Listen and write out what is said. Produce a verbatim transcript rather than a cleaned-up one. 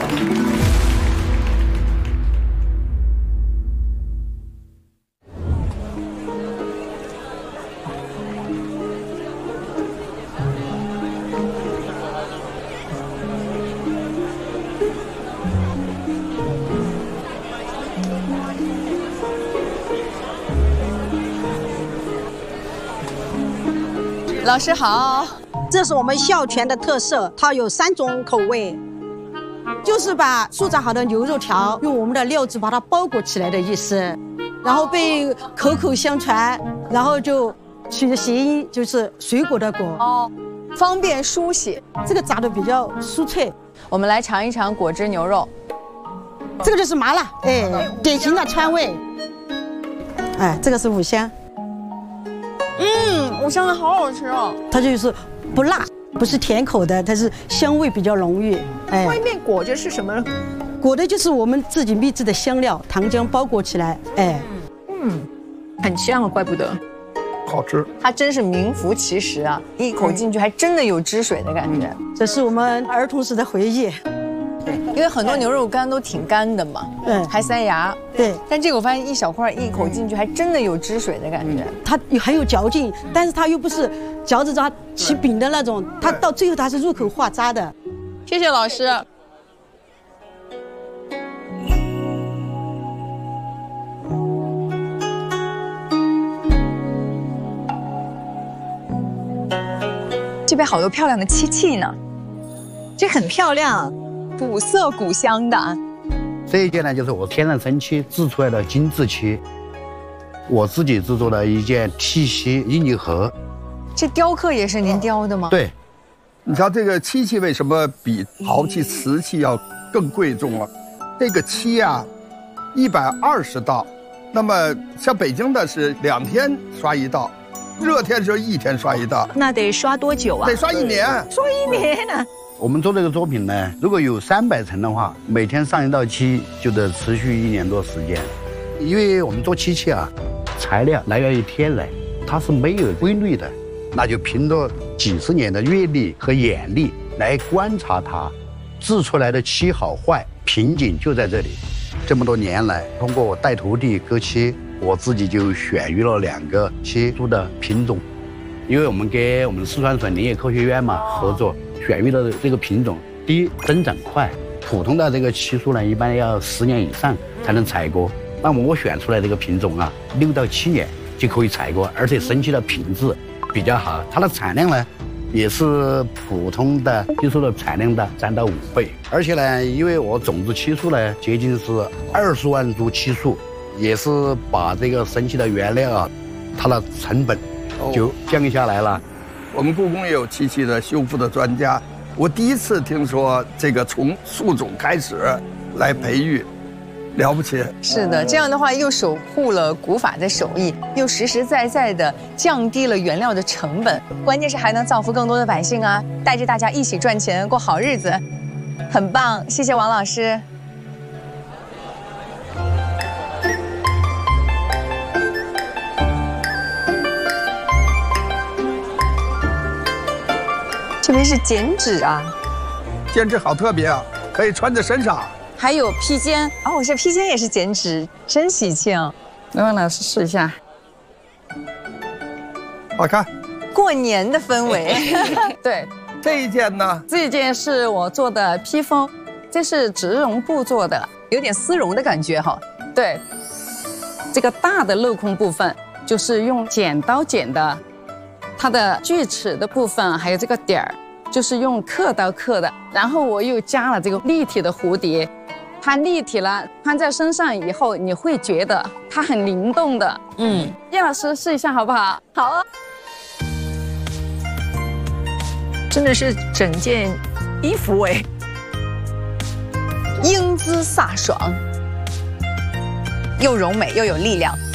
老师好， 这是我们孝全的特色，它有三种口味，就是把素炸好的牛肉条用我们的料汁把它包裹起来的意思，然后被口口相传，然后就取的谐音就是水果的果哦，方便书写。 这个炸的比较酥脆， 我们来尝一尝果汁牛肉， 这个就是麻辣，哎，典型的川味。哎，这个是五香。 嗯，五香的好好吃哦。 它就是不辣，不是甜口的，它是香味比较浓郁。 哎，外面裹着是什么？ 裹的就是我们自己秘制的香料，糖浆包裹起来。哎， 嗯，很香啊，怪不得。 好吃。 它真是名副其实啊，一口进去还真的有汁水的感觉。 这是我们儿童时的回忆。 对，因为很多牛肉干都挺干的嘛， 嗯， 还塞牙。 对， 但这个我发现一小块一口进去还真的有汁水的感觉， 它很有嚼劲，但是它又不是嚼着它起饼的那种，它到最后它是入口化渣的。 谢谢老师。这边好多漂亮的漆器呢，这很漂亮，古色古香的。 这一件呢，就是我天然生漆制出来的精致漆，我自己制作的一件剔漆印泥盒。 这雕刻也是您雕的吗？ 对。 你瞧这个漆器为什么比陶器、瓷器要更贵重了？这个漆啊，一百二十道，那么像北京的是两天刷一道，热天是一天刷一道。 那得刷多久啊？ 得刷一年。 刷一年呢？ 我们做这个作品呢，如果有三百层的话，每天上一道漆就得持续一年多时间。因为我们做漆器啊，材料来源于天然，它是没有规律的，那就凭着几十年的阅历和眼力来观察它，制出来的漆好坏，瓶颈就在这里。这么多年来，通过我带徒弟割漆，我自己就选育了两个漆出的品种，因为我们跟我们四川省林业科学院嘛合作。选育的这个品种，第一增长快，普通的这个漆树呢，一般要十年以上才能采割。那么我选出来这个品种啊，六到七年就可以采割，而且生漆的品质比较好，它的产量呢，也是普通的漆树的产量的三到五倍。而且呢，因为我种植漆树呢，接近是二十万株漆树，也是把这个生漆的原料啊，它的成本就降下来了。 我们故宫也有漆器的修复的专家，我第一次听说这个从树种开始来培育，了不起。 是的，这样的话又守护了古法的手艺，又实实在在的降低了原料的成本，关键是还能造福更多的百姓啊，带着大家一起赚钱过好日子，很棒。谢谢王老师。这边是剪纸啊， 剪纸好特别啊，可以穿在身上。 还有披肩哦，这披肩也是剪纸，真喜庆。 来，王老师试一下， 好看。 过年的氛围。 对， 这一件呢？ 这一件是我做的披风，这是植绒布做的， 有点丝绒的感觉哈。 对，这个大的镂空部分就是用剪刀剪的。它的锯齿的部分还有这个点儿，就是用刻刀刻的。然后我又加了这个立体的蝴蝶，它立体了，穿在身上以后，你会觉得它很灵动的。嗯，叶老师试一下好不好？ 好啊。真的是整件衣服哎，英姿飒爽，又柔美又有力量。